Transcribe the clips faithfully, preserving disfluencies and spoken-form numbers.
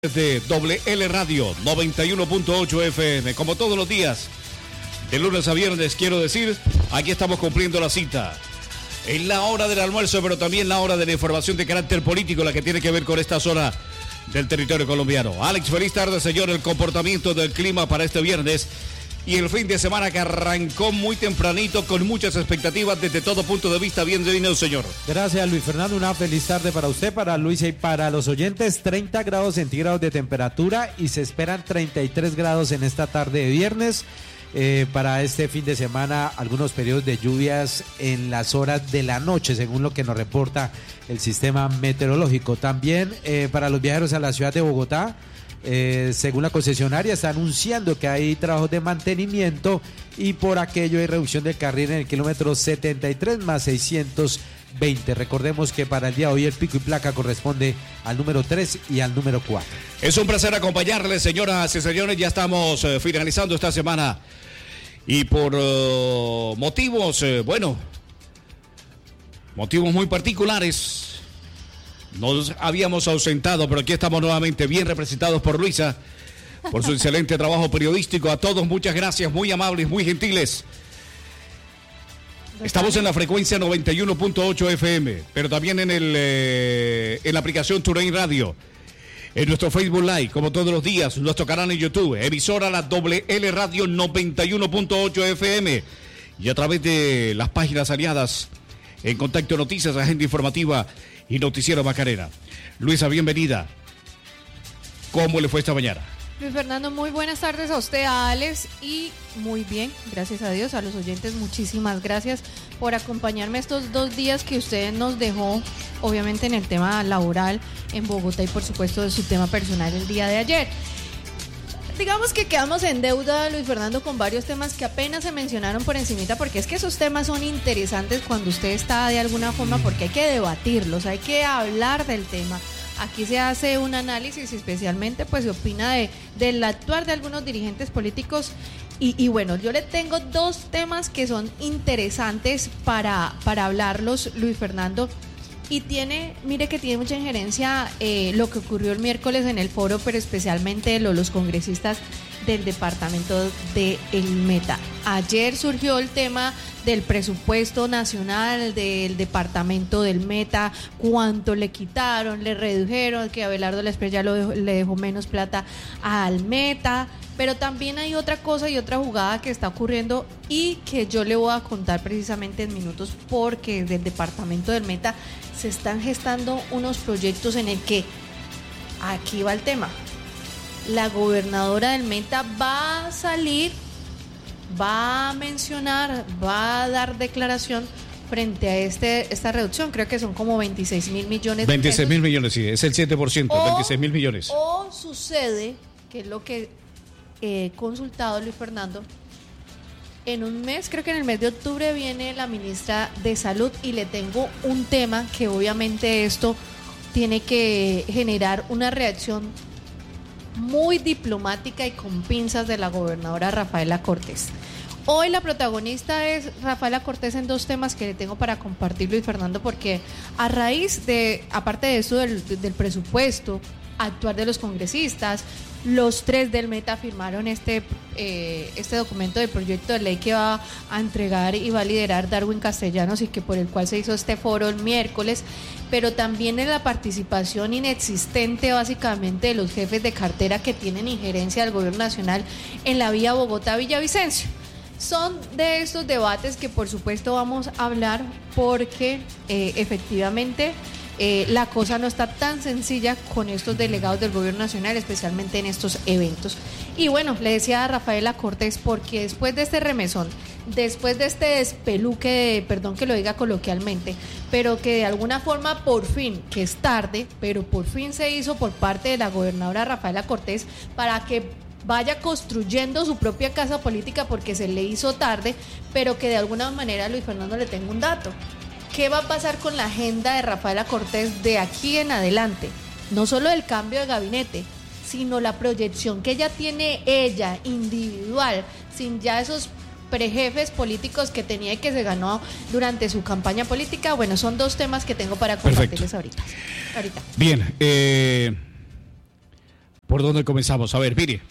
De Doble L Radio noventa y uno punto ocho F M, como todos los días, de lunes a viernes, quiero decir, aquí estamos cumpliendo la cita. Es la hora del almuerzo, pero también la hora de la información de carácter político, la que tiene que ver con esta zona del territorio colombiano. Alex, feliz tarde, señor. El comportamiento del clima para este viernes y el fin de semana que arrancó muy tempranito con muchas expectativas desde todo punto de vista. Bienvenido, señor. Gracias, Luis Fernando. Una feliz tarde para usted, para Luisa y para los oyentes. treinta grados centígrados de temperatura y se esperan treinta y tres grados en esta tarde de viernes. Eh, para este fin de semana, algunos periodos de lluvias en las horas de la noche, según lo que nos reporta el sistema meteorológico. También eh, para los viajeros a la ciudad de Bogotá, Eh, según la concesionaria, está anunciando que hay trabajos de mantenimiento y por aquello hay reducción del carril en el kilómetro setenta y tres más seiscientos veinte. Recordemos que para el día de hoy el pico y placa corresponde al número tres y al número cuatro. Es un placer acompañarles, señoras y señores. Ya estamos eh, finalizando esta semana y por uh, motivos, eh, bueno, motivos muy particulares. Nos habíamos ausentado, pero aquí estamos nuevamente bien representados por Luisa, por su excelente trabajo periodístico. A todos, muchas gracias, muy amables, muy gentiles. Estamos en la frecuencia noventa y uno punto ocho F M, pero también en, el, eh, en la aplicación TuneIn Radio, en nuestro Facebook Live, como todos los días, nuestro canal en YouTube, emisora la Doble L Radio noventa y uno punto ocho F M, y a través de las páginas aliadas en Contacto Noticias, Agenda Informativa y Noticiero Macarena. Luisa, bienvenida. ¿Cómo le fue esta mañana? Luis Fernando, muy buenas tardes a usted, a Alex, y muy bien, gracias a Dios. A los oyentes, muchísimas gracias por acompañarme estos dos días que usted nos dejó, obviamente en el tema laboral en Bogotá y por supuesto de su tema personal el día de ayer. Digamos que quedamos en deuda, Luis Fernando, con varios temas que apenas se mencionaron por encimita, porque es que esos temas son interesantes cuando usted está de alguna forma, porque hay que debatirlos, hay que hablar del tema. Aquí se hace un análisis y especialmente pues se opina de, del actuar de algunos dirigentes políticos y, y bueno, yo le tengo dos temas que son interesantes para, para hablarlos, Luis Fernando. Y tiene, mire que tiene mucha injerencia eh, lo que ocurrió el miércoles en el foro, pero especialmente lo, los congresistas del departamento de El Meta. Ayer surgió el tema del presupuesto nacional del departamento del Meta, cuánto le quitaron, le redujeron, que Abelardo Lesper ya lo dejó, le dejó menos plata al Meta. Pero también hay otra cosa y otra jugada que está ocurriendo y que yo le voy a contar precisamente en minutos, porque desde el departamento del Meta se están gestando unos proyectos en el que, aquí va el tema, la gobernadora del Meta va a salir, va a mencionar, va a dar declaración frente a este esta reducción. Creo que son como veintiséis mil millones de pesos. veintiséis mil millones, sí, es el siete por ciento, o, veintiséis mil millones. O sucede, que es lo que he consultado, Luis Fernando, en un mes, creo que en el mes de octubre viene la ministra de Salud y le tengo un tema que obviamente esto tiene que generar una reacción muy diplomática y con pinzas de la gobernadora Rafaela Cortés. Hoy la protagonista es Rafaela Cortés en dos temas que le tengo para compartir, Luis Fernando, porque a raíz de, aparte de eso del, del presupuesto, actuar de los congresistas, los tres del Meta firmaron este, eh, este documento de proyecto de ley que va a entregar y va a liderar Darwin Castellanos y que por el cual se hizo este foro el miércoles, pero también en la participación inexistente básicamente de los jefes de cartera que tienen injerencia del gobierno nacional en la vía Bogotá-Villavicencio. Son de estos debates que por supuesto vamos a hablar porque eh, efectivamente Eh, la cosa no está tan sencilla con estos delegados del gobierno nacional, especialmente en estos eventos. Y bueno, le decía a Rafaela Cortés, porque después de este remesón, después de este despeluque, perdón que lo diga coloquialmente, pero que de alguna forma por fin, que es tarde, pero por fin se hizo por parte de la gobernadora Rafaela Cortés para que vaya construyendo su propia casa política, porque se le hizo tarde, pero que de alguna manera, Luis Fernando, le tengo un dato. ¿Qué va a pasar con la agenda de Rafaela Cortés de aquí en adelante? No solo el cambio de gabinete, sino la proyección que ella tiene ella, individual, sin ya esos prejefes políticos que tenía y que se ganó durante su campaña política. Bueno, son dos temas que tengo para compartirles ahorita. ahorita. Bien, eh, ¿Por dónde comenzamos? A ver, mire.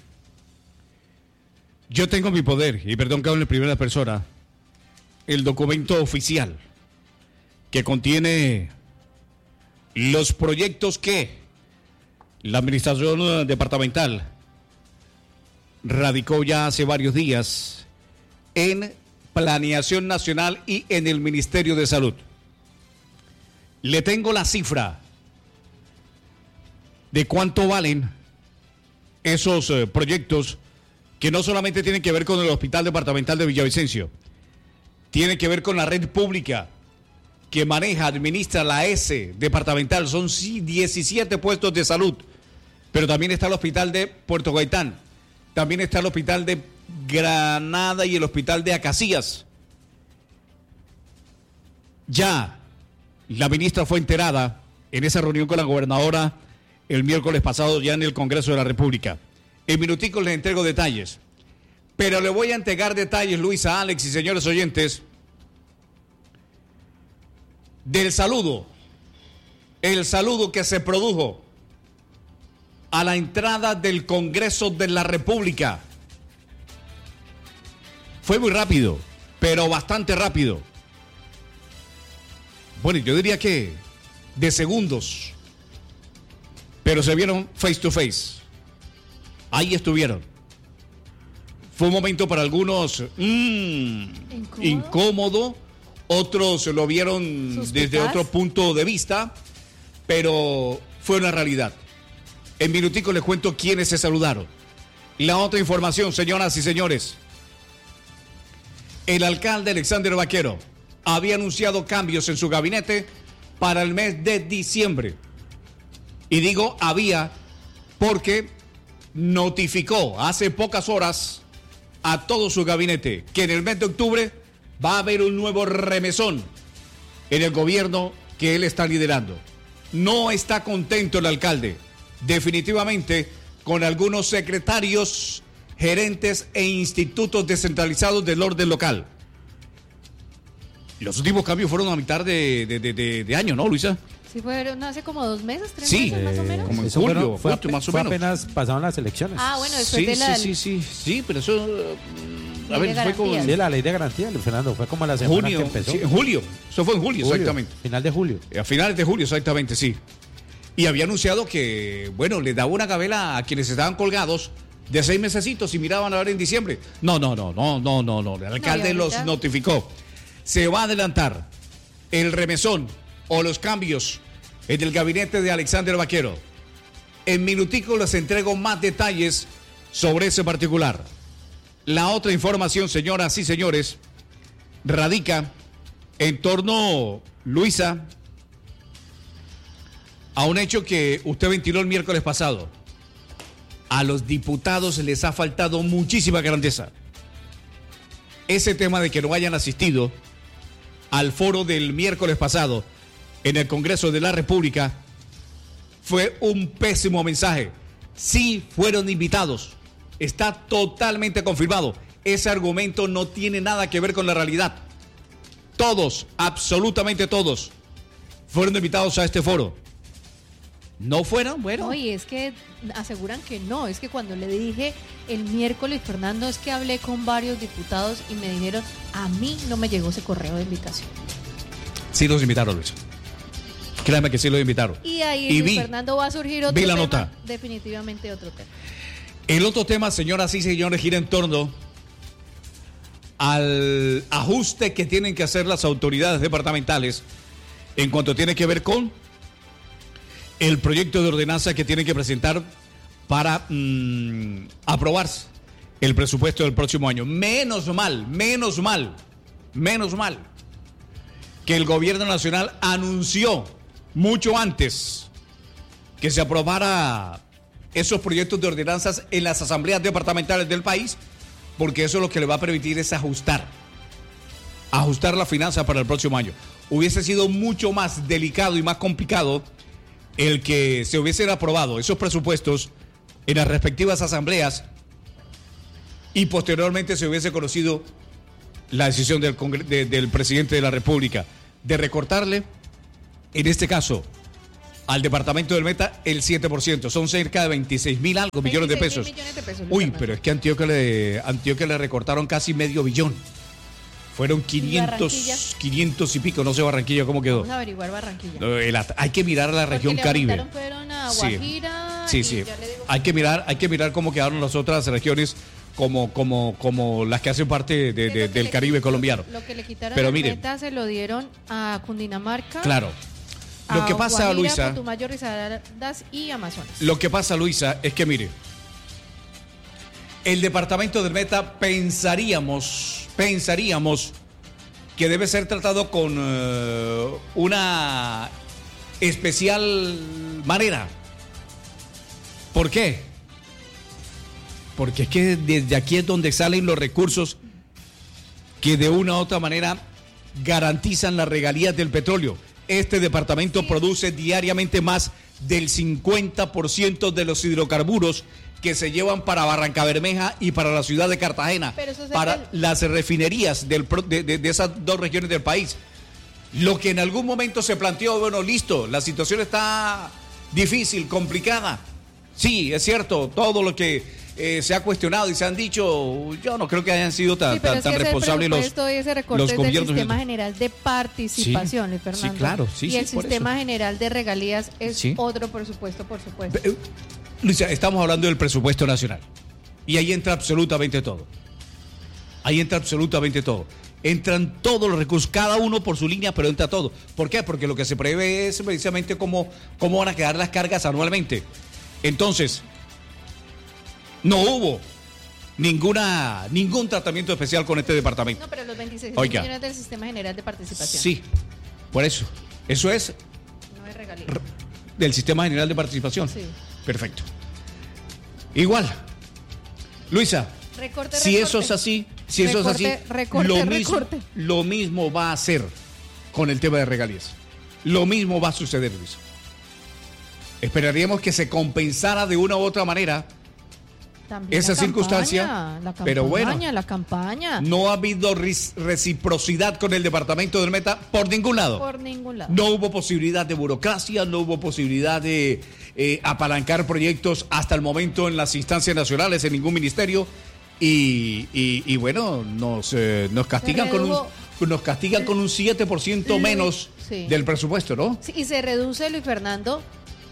Yo tengo mi poder, y perdón que hable en primera persona, el documento oficial que contiene los proyectos que la administración departamental radicó ya hace varios días en Planeación Nacional y en el Ministerio de Salud. Le tengo la cifra de cuánto valen esos eh, proyectos que no solamente tienen que ver con el Hospital Departamental de Villavicencio, tienen que ver con la red pública que maneja, administra la S departamental. Son diecisiete puestos de salud, pero también está el Hospital de Puerto Gaitán, también está el Hospital de Granada y el Hospital de Acacías. Ya la ministra fue enterada en esa reunión con la gobernadora el miércoles pasado ya en el Congreso de la República. En minuticos les entrego detalles, pero le voy a entregar detalles, Luisa, Alex y señores oyentes, del saludo, el saludo que se produjo a la entrada del Congreso de la República. Fue muy rápido, pero bastante rápido. Bueno, yo diría que de segundos, pero se vieron face to face. Ahí estuvieron. Fue un momento para algunos mmm, ¿incómodo? incómodo, otros lo vieron ¿Suspicaz? Desde otro punto de vista, pero fue una realidad. En minutico les cuento quiénes se saludaron. La otra información, señoras y señores. El alcalde Alexander Vaquero había anunciado cambios en su gabinete para el mes de diciembre. Y digo había porque notificó hace pocas horas a todo su gabinete que en el mes de octubre va a haber un nuevo remesón en el gobierno que él está liderando. No está contento el alcalde, definitivamente, con algunos secretarios, gerentes e institutos descentralizados del orden local. Los últimos cambios fueron a mitad de, de, de, de, de año, ¿no, Luisa? Sí, fueron hace como dos meses, tres sí, meses más o menos. Como en julio, fueron, fue, justo, más o fue menos. apenas pasaron las elecciones. Ah, bueno, después sí, de la... Sí, sí, sí, sí, pero eso... A Ley ver, de fue como... Sí, la ley de garantía, Fernando, fue como la semana junio, que empezó. Sí, en julio, eso fue en julio, julio, exactamente. Final de julio. A finales de julio, exactamente, sí. Y había anunciado que, bueno, les daba una gabela a quienes estaban colgados de seis mesecitos y miraban a ver en diciembre. No, no, no, no, no, no, no. El alcalde no, los notificó. Se va a adelantar el remesón o los cambios en el gabinete de Alexander Vaquero. En minutico les entrego más detalles sobre ese particular. La otra información, señoras y señores, radica en torno, Luisa, a un hecho que usted ventiló el miércoles pasado. A los diputados les ha faltado muchísima grandeza. Ese tema de que no hayan asistido al foro del miércoles pasado en el Congreso de la República fue un pésimo mensaje. Sí fueron invitados. Está totalmente confirmado. Ese argumento no tiene nada que ver con la realidad. Todos, absolutamente todos, fueron invitados a este foro. ¿No fueron? Bueno. Oye, es que aseguran que no. Es que cuando le dije el miércoles, Fernando, es que hablé con varios diputados y me dijeron, a mí no me llegó ese correo de invitación. Sí los invitaron, Luis. Créame que sí los invitaron. Y ahí, y vi, Fernando, va a surgir otro vi la tema. Nota. Definitivamente otro tema. El otro tema, señoras y señores, gira en torno al ajuste que tienen que hacer las autoridades departamentales en cuanto tiene que ver con el proyecto de ordenanza que tienen que presentar para mmm, aprobarse el presupuesto del próximo año. Menos mal, menos mal, menos mal que el gobierno nacional anunció mucho antes que se aprobara esos proyectos de ordenanzas en las asambleas departamentales del país, porque eso lo que le va a permitir es ajustar, ajustar la finanza para el próximo año. Hubiese sido mucho más delicado y más complicado el que se hubiesen aprobado esos presupuestos en las respectivas asambleas y posteriormente se hubiese conocido la decisión del, Congre- de, del presidente de la República de recortarle, en este caso, al departamento del Meta el siete por ciento. Son cerca de veintiséis mil algo millones de pesos. millones de pesos Uy, pero es que a Antioquia le, Antioquia le recortaron casi medio billón. Fueron quinientos, quinientos y pico. No sé Barranquilla cómo quedó. Vamos a averiguar Barranquilla. No, el, hay que mirar la región Porque Caribe. Le fueron a Guajira. Sí, sí. Y sí. ya le digo hay que mirar, hay que mirar cómo quedaron las otras regiones como, como, como las que hacen parte de, de, del Caribe le, colombiano. Lo que le quitaron Pero al mire, Meta se lo dieron a Cundinamarca. Claro. Lo que pasa, Guajira, Luisa. Putumayo, Risaraldas y Amazonas. Lo que pasa, Luisa, es que mire, el departamento del Meta pensaríamos, pensaríamos que debe ser tratado con uh, una especial manera. ¿Por qué? Porque es que desde aquí es donde salen los recursos que de una u otra manera garantizan las regalías del petróleo. Este departamento produce diariamente más del cincuenta por ciento de los hidrocarburos que se llevan para Barrancabermeja y para la ciudad de Cartagena, para que... las refinerías del, de, de, de esas dos regiones del país. Lo que en algún momento se planteó, bueno, listo, la situación está difícil, complicada. Sí, es cierto, todo lo que eh, se ha cuestionado y se han dicho, yo no creo que hayan sido tan, sí, tan, tan responsables los, ese recorte los gobiernos. Del sistema general de participación, sí, Luis Fernando. Sí, claro, sí, y sí, el sistema eso. general de regalías es sí. otro presupuesto, por supuesto. Pero, Luisa, estamos hablando del presupuesto nacional y ahí entra absolutamente todo. Ahí entra absolutamente todo. Entran todos los recursos, cada uno por su línea, pero entra todo. ¿Por qué? Porque lo que se prevé es precisamente cómo, cómo van a quedar las cargas anualmente. Entonces, no hubo ninguna ningún tratamiento especial con este departamento. No, pero los veintiséis Oiga. millones del sistema general de participación. Sí, por eso. Eso es no es regalía. Del sistema general de participación. Sí. Perfecto. Igual, Luisa, recorte, si recorte. eso es así, si recorte, eso es así, recorte, lo, recorte. Mismo, lo mismo va a hacer con el tema de regalías. Lo mismo va a suceder, Luisa. Esperaríamos que se compensara de una u otra manera También esa la circunstancia, campaña, la campaña, pero bueno, la campaña. No ha habido reciprocidad con el departamento del Meta por ningún lado. Por ningún lado. No hubo posibilidad de burocracia, no hubo posibilidad de eh, apalancar proyectos hasta el momento en las instancias nacionales, en ningún ministerio. Y, y, y bueno, nos, eh, nos castigan con un nos castigan con un siete por ciento menos sí. del presupuesto, ¿no? Sí, y se reduce, Luis Fernando,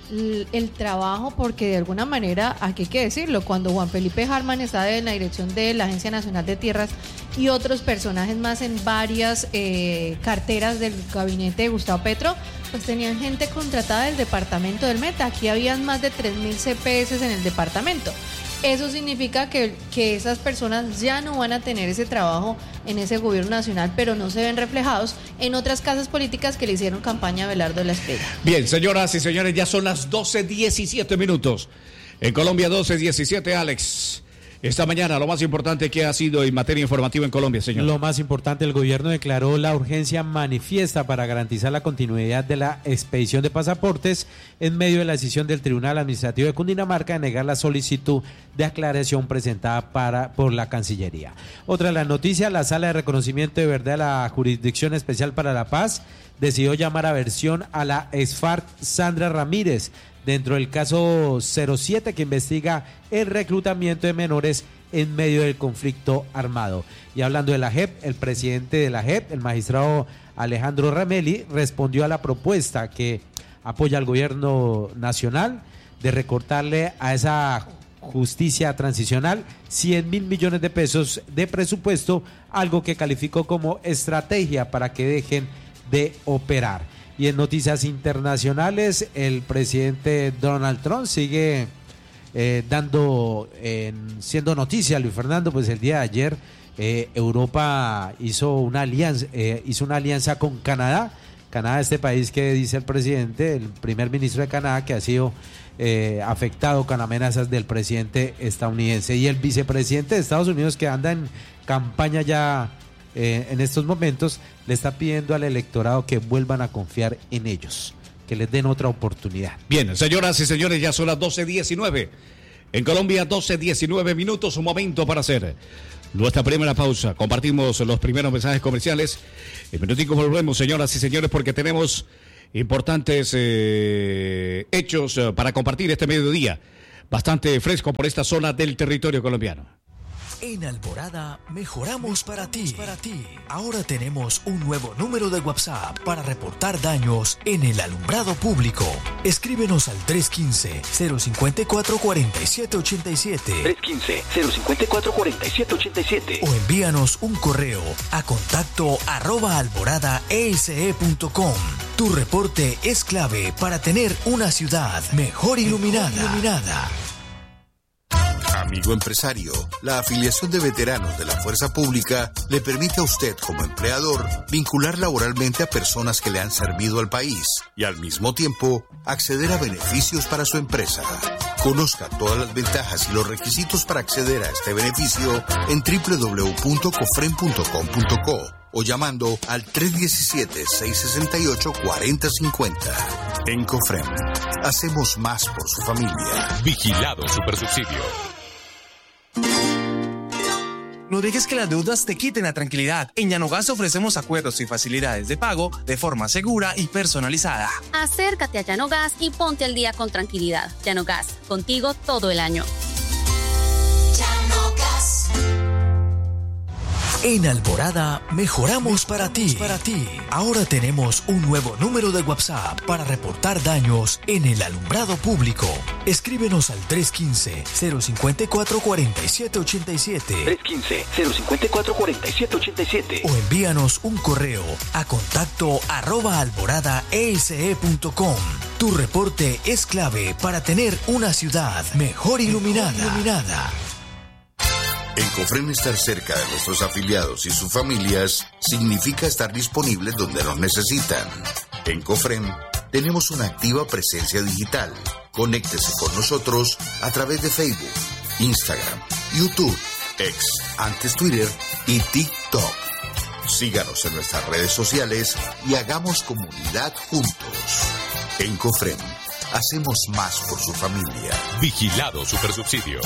el trabajo, porque de alguna manera, aquí hay que decirlo, cuando Juan Felipe Harman estaba en la dirección de la Agencia Nacional de Tierras y otros personajes más en varias eh, carteras del gabinete de Gustavo Petro, pues tenían gente contratada del departamento del Meta. Aquí habían más de tres mil C P S en el departamento. Eso significa que, que esas personas ya no van a tener ese trabajo en ese gobierno nacional, pero no se ven reflejados en otras casas políticas que le hicieron campaña a Abelardo de la Espriella. Bien, señoras y señores, ya son las doce diecisiete minutos. En Colombia, doce diecisiete, Alex. Esta mañana, lo más importante que ha sido en materia informativa en Colombia, señor. Lo más importante, el gobierno declaró la urgencia manifiesta para garantizar la continuidad de la expedición de pasaportes en medio de la decisión del Tribunal Administrativo de Cundinamarca de negar la solicitud de aclaración presentada para, por la Cancillería. Otra de las noticias, la Sala de Reconocimiento de Verdad de la Jurisdicción Especial para la Paz decidió llamar a versión a la ex-FARC Sandra Ramírez, dentro del caso cero siete que investiga el reclutamiento de menores en medio del conflicto armado. Y hablando de la J E P, el presidente de la J E P, el magistrado Alejandro Ramelli, respondió a la propuesta que apoya al gobierno nacional de recortarle a esa justicia transicional cien mil millones de pesos de presupuesto, algo que calificó como estrategia para que dejen de operar. Y en noticias internacionales, el presidente Donald Trump sigue eh, dando, eh, siendo noticia, Luis Fernando, pues el día de ayer eh, Europa hizo una alianza, eh, hizo una alianza con Canadá. Canadá, este país que dice el presidente, el primer ministro de Canadá, que ha sido eh, afectado con amenazas del presidente estadounidense, y el vicepresidente de Estados Unidos, que anda en campaña ya eh, en estos momentos, le está pidiendo al electorado que vuelvan a confiar en ellos, que les den otra oportunidad. Bien, señoras y señores, ya son las doce diecinueve. En Colombia, doce diecinueve minutos, un momento para hacer nuestra primera pausa. Compartimos los primeros mensajes comerciales. En minutico volvemos, señoras y señores, porque tenemos importantes eh, hechos eh, para compartir este mediodía. Bastante fresco por esta zona del territorio colombiano. En Alborada mejoramos para ti. para ti. Ahora tenemos un nuevo número de WhatsApp para reportar daños en el alumbrado público. Escríbenos al tres uno cinco, cero cinco cuatro, cuatro siete ocho siete. tres uno cinco, cero cinco cuatro, cuatro siete ocho siete. O envíanos un correo a contacto arroba alborada ese punto com. Tu reporte es clave para tener una ciudad mejor iluminada. Mejor iluminada. Amigo empresario, la afiliación de veteranos de la Fuerza Pública le permite a usted como empleador vincular laboralmente a personas que le han servido al país y al mismo tiempo acceder a beneficios para su empresa. Conozca todas las ventajas y los requisitos para acceder a este beneficio en doble u doble u doble u punto cofrem punto com punto co o llamando al tres uno siete, seis seis ocho, cuatro cero cinco cero. En Cofrem, hacemos más por su familia. Vigilado Supersubsidio. No dejes que las deudas te quiten la tranquilidad. En Yanogas ofrecemos acuerdos y facilidades de pago de forma segura y personalizada. Acércate a Yanogas y ponte al día con tranquilidad. Yanogas, contigo todo el año. Yanogas. En Alborada mejoramos para ti. para ti. Ahora tenemos un nuevo número de WhatsApp para reportar daños en el alumbrado público. Escríbenos al tres uno cinco, cero cinco cuatro, cuatro siete ocho siete. tres uno cinco, cero cinco cuatro, cuatro siete ocho siete. O envíanos un correo a contacto arroba alborada ese punto com. Tu reporte es clave para tener una ciudad mejor iluminada. Mejor iluminada. En Cofrem, estar cerca de nuestros afiliados y sus familias significa estar disponibles donde nos necesitan. En Cofrem tenemos una activa presencia digital. Conéctese con nosotros a través de Facebook, Instagram, YouTube, X, antes Twitter y TikTok. Síganos en nuestras redes sociales y hagamos comunidad juntos. En Cofrem, hacemos más por su familia. Vigilado Supersubsidio.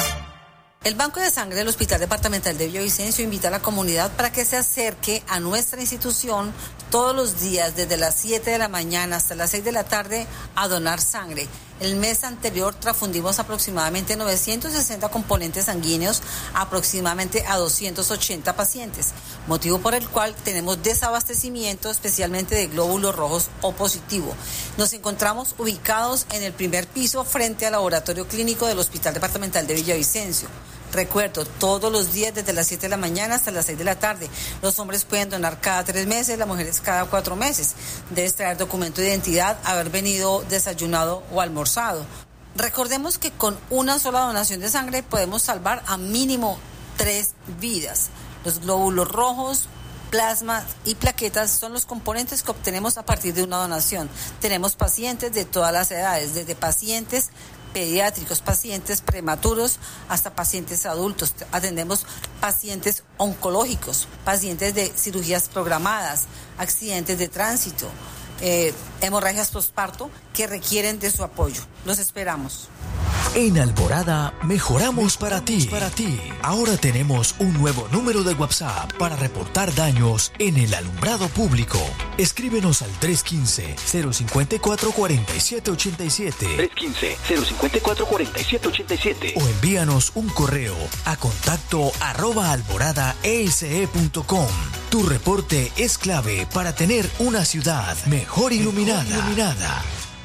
El Banco de Sangre del Hospital Departamental de Villavicencio invita a la comunidad para que se acerque a nuestra institución todos los días desde las siete de la mañana hasta las seis de la tarde a donar sangre. El mes anterior transfundimos aproximadamente novecientos sesenta componentes sanguíneos aproximadamente a doscientos ochenta pacientes, motivo por el cual tenemos desabastecimiento especialmente de glóbulos rojos O positivo. Nos encontramos ubicados en el primer piso frente al laboratorio clínico del Hospital Departamental de Villavicencio. Recuerdo, todos los días desde las siete de la mañana hasta las seis de la tarde. Los hombres pueden donar cada tres meses, las mujeres cada cuatro meses. Debes traer documento de identidad, haber venido desayunado o almorzado. Recordemos que con una sola donación de sangre podemos salvar a mínimo tres vidas. Los glóbulos rojos, plasma y plaquetas son los componentes que obtenemos a partir de una donación. Tenemos pacientes de todas las edades, desde pacientes pediátricos, pacientes prematuros hasta pacientes adultos. Atendemos pacientes oncológicos, pacientes de cirugías programadas, accidentes de tránsito, eh, hemorragias postparto que requieren de su apoyo. Los esperamos. En Alborada mejoramos para ti. para ti. Ahora tenemos un nuevo número de WhatsApp para reportar daños en el alumbrado público. Escríbenos al tres uno cinco, cero cinco cuatro, cuatro siete ocho siete. tres uno cinco, cero cinco cuatro, cuatro siete ocho siete. O envíanos un correo a contacto arroba alborada ese punto com. Tu reporte es clave para tener una ciudad mejor iluminada. Mejor iluminada.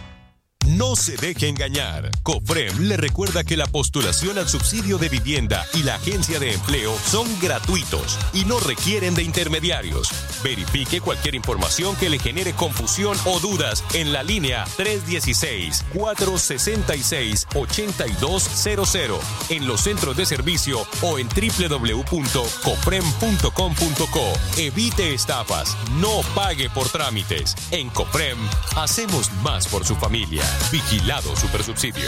No se deje engañar. Cofrem le recuerda que la postulación al subsidio de vivienda y la agencia de empleo son gratuitos y no requieren de intermediarios. Verifique cualquier información que le genere confusión o dudas en la línea tres uno seis, cuatro seis seis, ocho dos cero cero en los centros de servicio o en doble u doble u doble u punto cofrem punto com punto co. Evite estafas, no pague por trámites. En Cofrem hacemos más por su familia. Vigilado Supersubsidio.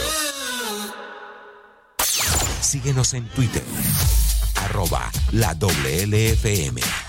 Síguenos en Twitter, arroba la W L F M.